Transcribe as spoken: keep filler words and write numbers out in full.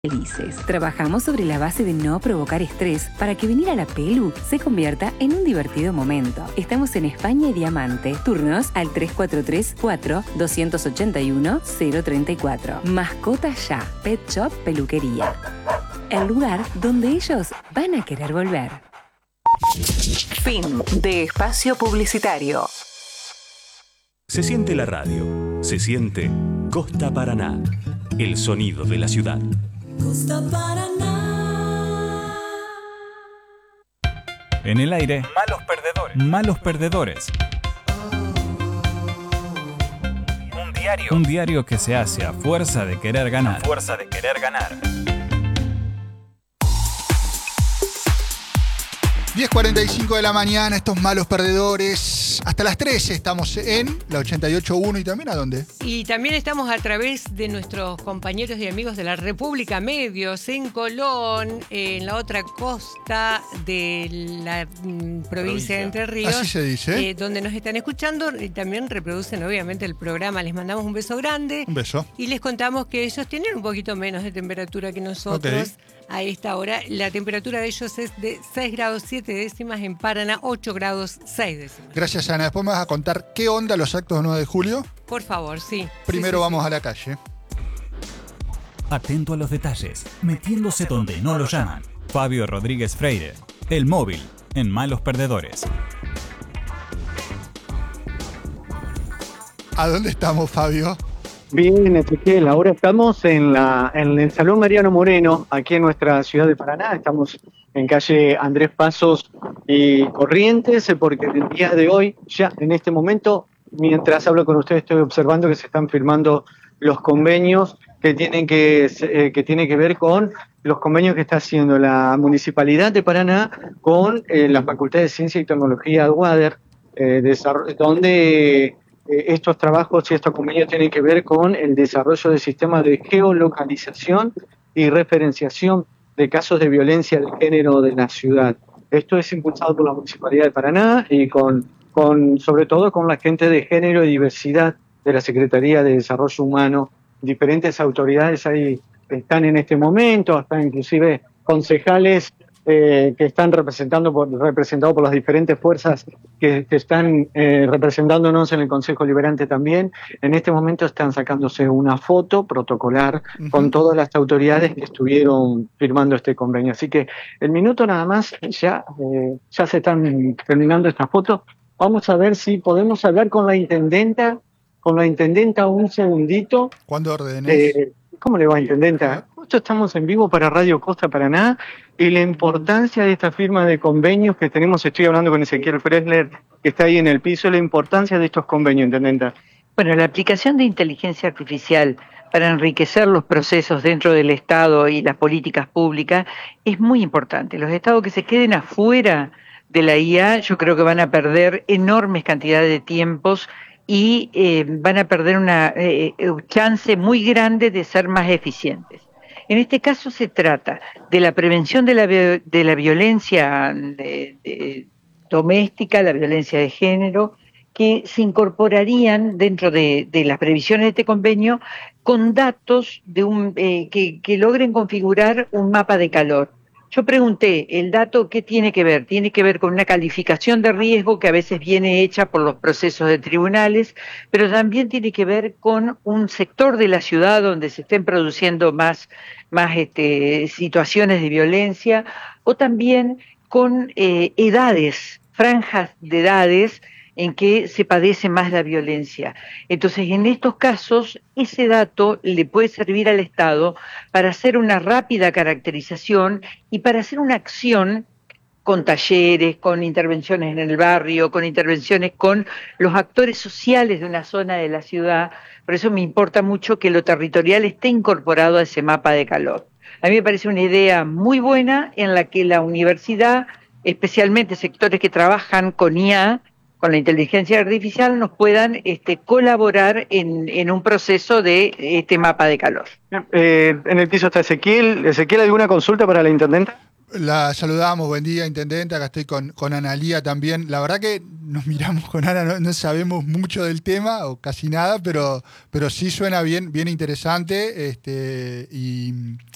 Felices. Trabajamos sobre la base de no provocar estrés para que venir a la Pelu se convierta en un divertido momento. Estamos en España y Diamante. Turnos al tres cuatro tres, cuatro, dos ocho uno, cero tres cuatro. Mascota ya. Pet Shop Peluquería. El lugar donde ellos van a querer volver. Fin de espacio publicitario. Se siente la radio. Se siente Costa Paraná. El sonido de la ciudad. Costa Paraná. En el aire, malos perdedores. Malos perdedores. Un diario. Un diario que se hace a fuerza de querer ganar. A fuerza de querer ganar. diez cuarenta y cinco de la mañana, estos malos perdedores. Hasta las trece estamos en la ochenta y ocho punto uno y también ¿a dónde? Y también estamos a través de nuestros compañeros y amigos de la República Medios, en Colón, en la otra costa de la mm, provincia, provincia de Entre Ríos. Así se dice. Eh, donde nos están escuchando y también reproducen obviamente el programa. Les mandamos un beso grande. Un beso. Y les contamos que ellos tienen un poquito menos de temperatura que nosotros. Okay. A esta hora, la temperatura de ellos es de seis grados siete décimas, en Paraná ocho grados seis décimas. Gracias, Ana. Después me vas a contar qué onda los actos del nueve de julio. Por favor, sí. Primero sí, sí, vamos sí. a la calle. Atento a los detalles, metiéndose donde no lo llaman. Fabio Rodríguez Freire, El Móvil, en Malos Perdedores. ¿A dónde estamos, Fabio? Bien, Ezequiel, ahora estamos en, la, en el Salón Mariano Moreno, aquí en nuestra ciudad de Paraná. Estamos en calle Andrés Pasos y Corrientes, porque el día de hoy, ya en este momento, mientras hablo con ustedes, estoy observando que se están firmando los convenios que tienen que, eh, que, tienen que ver con los convenios que está haciendo la Municipalidad de Paraná con eh, la Facultad de Ciencia y Tecnología de UADER, eh, donde... estos trabajos y estos convenios tienen que ver con el desarrollo de sistemas de geolocalización y referenciación de casos de violencia de género de la ciudad. Esto es impulsado por la Municipalidad de Paraná y con, con sobre todo con la gente de género y diversidad de la Secretaría de Desarrollo Humano. Diferentes autoridades ahí están en este momento, hasta inclusive concejales Eh, que están representando por, representados por las diferentes fuerzas que, que están eh, representándonos en el Consejo Liberante también. En este momento están sacándose una foto protocolar uh-huh. con todas las autoridades que estuvieron firmando este convenio. Así que el minuto nada más, ya, eh, ya se están terminando estas fotos. Vamos a ver si podemos hablar con la intendenta, con la intendenta un segundito. ¿Cuándo ordenes? Eh, ¿Cómo le va, intendenta? Justo estamos en vivo para Radio Costa Paraná y la importancia de esta firma de convenios que tenemos, estoy hablando con Ezequiel Fresler, que está ahí en el piso, la importancia de estos convenios, intendenta. Bueno, la aplicación de inteligencia artificial para enriquecer los procesos dentro del Estado y las políticas públicas es muy importante. Los estados que se queden afuera de la I A, yo creo que van a perder enormes cantidades de tiempos y eh, van a perder una eh, chance muy grande de ser más eficientes. En este caso se trata de la prevención de la, de la violencia de, de, doméstica, la violencia de género, que se incorporarían dentro de, de las previsiones de este convenio con datos de un, eh, que, que logren configurar un mapa de calor. Yo pregunté, ¿el dato qué tiene que ver? Tiene que ver con una calificación de riesgo que a veces viene hecha por los procesos de tribunales, pero también tiene que ver con un sector de la ciudad donde se estén produciendo más, más este, situaciones de violencia, o también con eh, edades, franjas de edades en que se padece más la violencia. Entonces, en estos casos, ese dato le puede servir al Estado para hacer una rápida caracterización y para hacer una acción con talleres, con intervenciones en el barrio, con intervenciones con los actores sociales de una zona de la ciudad. Por eso me importa mucho que lo territorial esté incorporado a ese mapa de calor. A mí me parece una idea muy buena en la que la universidad, especialmente sectores que trabajan con I A, con la inteligencia artificial, nos puedan este, colaborar en, en un proceso de este mapa de calor. Eh, en el piso está Ezequiel. Ezequiel, ¿alguna consulta para la intendenta? La saludamos, buen día, intendente. Acá estoy con, con Analía también. La verdad que nos miramos con Ana, no, no sabemos mucho del tema, o casi nada, pero, pero sí suena bien, bien interesante. Este, y,